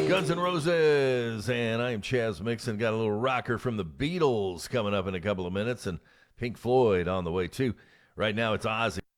Guns N' Roses, and I am Chaz Mixon. Got a little rocker from the Beatles coming up in a couple of minutes, and Pink Floyd on the way too. Right now, it's Ozzy.